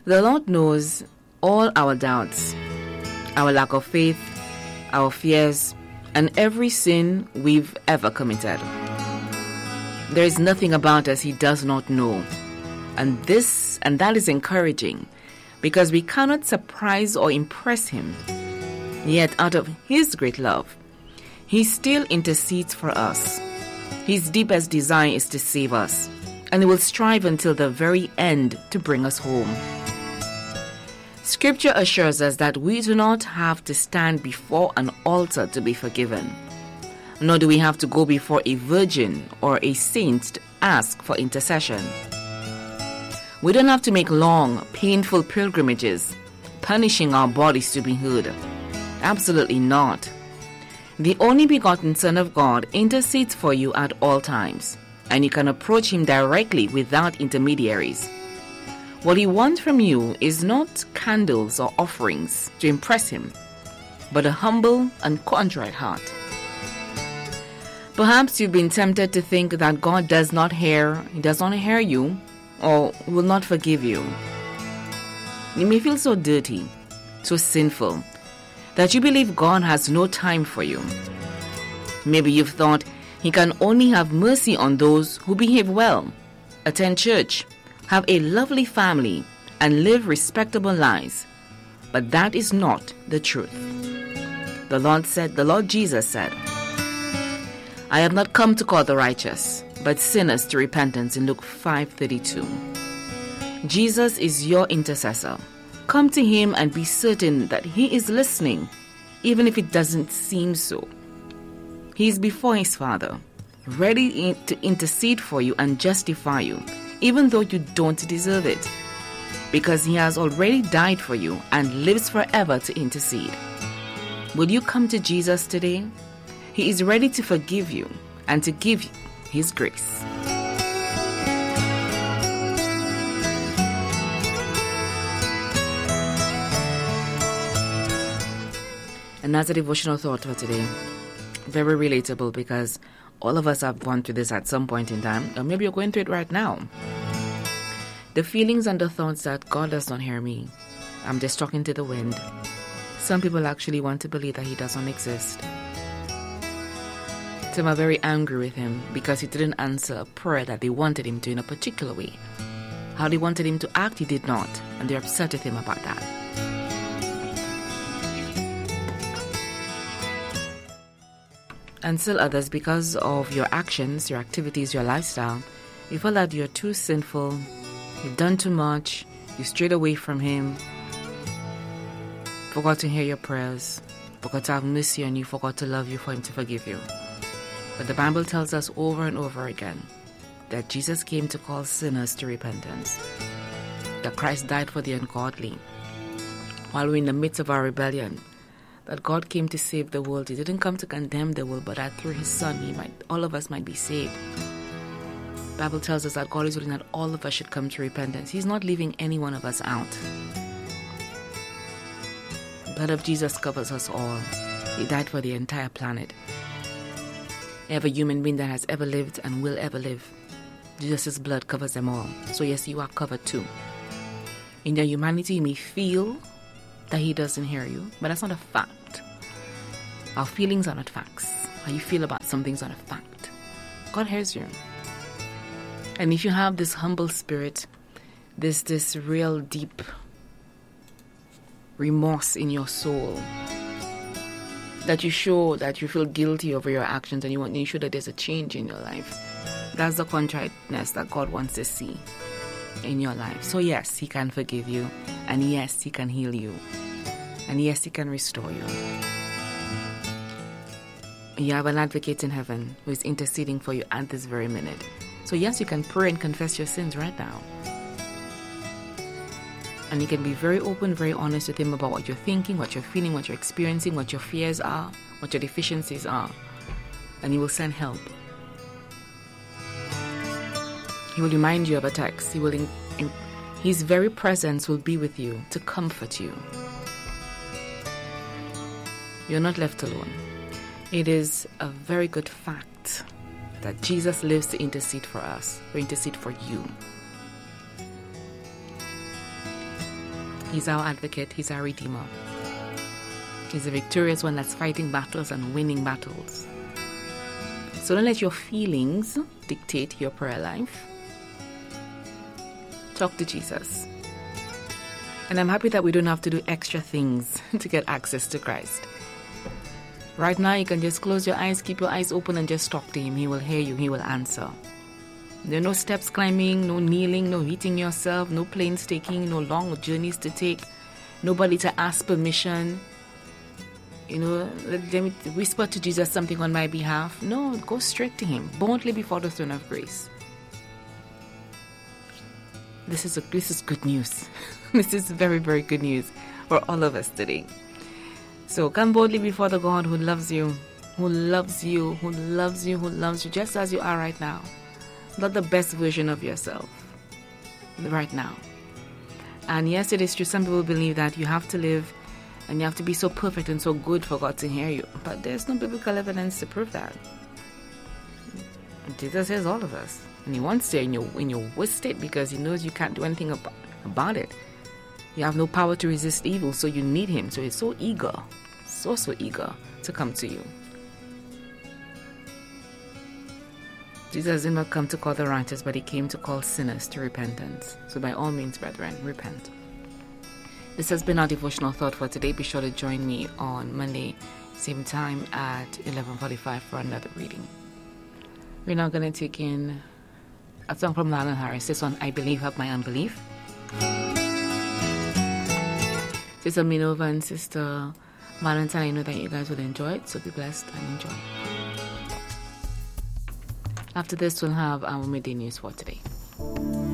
The Lord knows all our doubts, our lack of faith, our fears, and every sin we've ever committed. There is nothing about us He does not know. And that is encouraging, because we cannot surprise or impress Him. Yet out of His great love, He still intercedes for us. His deepest desire is to save us, and He will strive until the very end to bring us home. Scripture assures us that we do not have to stand before an altar to be forgiven, nor do we have to go before a virgin or a saint to ask for intercession. We don't have to make long, painful pilgrimages, punishing our bodies to be heard. Absolutely not. The only begotten Son of God intercedes for you at all times, and you can approach Him directly without intermediaries. What He wants from you is not candles or offerings to impress Him, but a humble and contrite heart. Perhaps you've been tempted to think that God does not hear you, or will not forgive you. You may feel so dirty, so sinful, that you believe God has no time for you. Maybe you've thought He can only have mercy on those who behave well, attend church, have a lovely family, and live respectable lives. But that is not the truth. The Lord Jesus said, I have not come to call the righteous, but sinners to repentance, in Luke 5:32. Jesus is your intercessor. Come to Him and be certain that He is listening, even if it doesn't seem so. He is before His Father, ready to intercede for you and justify you, even though you don't deserve it, because He has already died for you and lives forever to intercede. Will you come to Jesus today? He is ready to forgive you and to give you His grace. And that's a devotional thought for today. Very relatable, because all of us have gone through this at some point in time, or maybe you're going through it right now. The feelings and the thoughts that God does not hear me, I'm just talking to the wind. Some people actually want to believe that He doesn't exist. Some are very angry with Him because He didn't answer a prayer that they wanted Him to in a particular way. How they wanted Him to act, He did not, and they're upset with Him about that. And still others, because of your actions, your activities, your lifestyle, you feel that you're too sinful, you've done too much, you strayed away from Him, forgot to hear your prayers, forgot to have mercy on you, forgot to love you, for Him to forgive you. But the Bible tells us over and over again that Jesus came to call sinners to repentance, that Christ died for the ungodly. While we're in the midst of our rebellion, that God came to save the world. He didn't come to condemn the world, but that through His Son, all of us might be saved. The Bible tells us that God is willing that all of us should come to repentance. He's not leaving any one of us out. The blood of Jesus covers us all. He died for the entire planet. Every human being that has ever lived and will ever live, Jesus' blood covers them all. So yes, you are covered too. In your humanity, you may feel that He doesn't hear you, but that's not a fact. Our feelings are not facts. How you feel about something is not a fact. God hears you. And if you have this humble spirit, this real deep remorse in your soul, that you show that you feel guilty over your actions, and you show that there's a change in your life, that's the contriteness that God wants to see in your life. So yes, He can forgive you, and yes, He can heal you, and yes, He can restore you. You have an advocate in heaven who is interceding for you at this very minute. So yes, you can pray and confess your sins right now. And you can be very open, very honest with Him about what you're thinking, what you're feeling, what you're experiencing, what your fears are, what your deficiencies are. And He will send help. He will remind you of a text. His very presence will be with you to comfort you. You're not left alone. It is a very good fact that Jesus lives to intercede for us, or intercede for you. He's our advocate. He's our redeemer. He's a victorious one that's fighting battles and winning battles. So don't let your feelings dictate your prayer life. Talk to Jesus. And I'm happy that we don't have to do extra things to get access to Christ. Right now, you can just close your eyes, keep your eyes open, and just talk to Him. He will hear you. He will answer. There are no steps climbing, no kneeling, no hitting yourself, no planes taking, no long journeys to take, nobody to ask permission. Let them whisper to Jesus something on my behalf. No, go straight to Him, boldly before the throne of grace. This is good news. This is very, very good news for all of us today. So come boldly before the God who loves you, just as you are right now. Not the best version of yourself right now. And yes, it is true. Some people believe that you have to live and you have to be so perfect and so good for God to hear you. But there's no biblical evidence to prove that. Jesus hears all of us. And He wants to in your worst state, because He knows you can't do anything about it. You have no power to resist evil, so you need Him. So He's so eager, so eager to come to you. Jesus did not come to call the righteous, but He came to call sinners to repentance. So by all means, brethren, repent. This has been our devotional thought for today. Be sure to join me on Monday, same time at 11:45 for another reading. We're now going to take in a song from Lionel Harris. This one, I Believe, Help My Unbelief. Sister Minova and Sister Valentine, I know that you guys will enjoy it, so be blessed and enjoy. After this, we'll have our midday news for today.